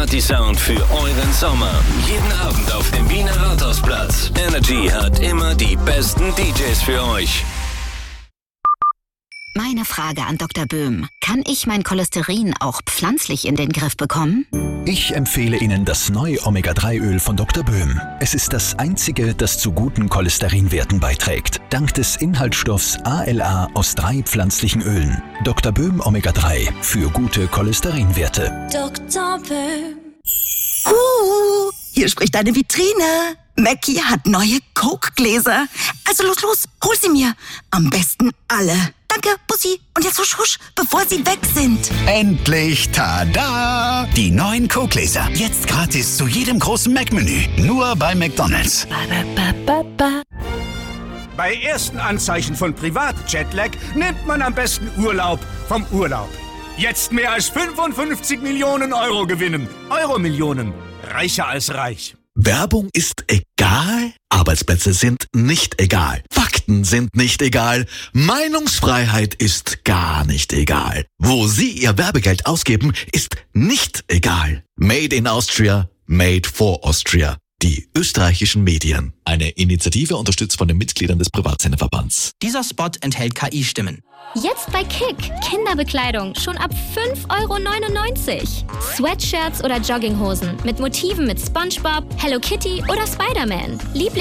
Party-Sound für euren Sommer. Jeden Abend auf dem Wiener Rathausplatz. Energy hat immer die besten DJs für euch. Meine Frage an Dr. Böhm. Kann ich mein Cholesterin auch pflanzlich in den Griff bekommen? Ich empfehle Ihnen das neue Omega-3-Öl von Dr. Böhm. Es ist das einzige, das zu guten Cholesterinwerten beiträgt. Dank des Inhaltsstoffs ALA aus 3 pflanzlichen Ölen. Dr. Böhm Omega-3 für gute Cholesterinwerte. Dr. Böhm. Hier spricht eine Vitrine. Mackie hat neue Coke-Gläser. Also los, hol sie mir. Am besten alle. Danke, Bussi. Und jetzt husch, husch, bevor sie weg sind. Endlich, tada! Die neuen Coke-Gläser. Jetzt gratis zu jedem großen Mac-Menü. Nur bei McDonald's. Bei ersten Anzeichen von Privat-Jetlag nimmt man am besten Urlaub vom Urlaub. Jetzt mehr als 55 Millionen Euro gewinnen. Euro-Millionen. Reicher als reich. Werbung ist egal, Arbeitsplätze sind nicht egal, Fakten sind nicht egal, Meinungsfreiheit ist gar nicht egal. Wo Sie Ihr Werbegeld ausgeben, ist nicht egal. Made in Austria, made for Austria. Die österreichischen Medien. Eine Initiative unterstützt von den Mitgliedern des Privatsenderverbands. Dieser Spot enthält KI-Stimmen. Jetzt bei Kick. Kinderbekleidung schon ab 5,99 €. Sweatshirts oder Jogginghosen mit Motiven mit SpongeBob, Hello Kitty oder Spider-Man.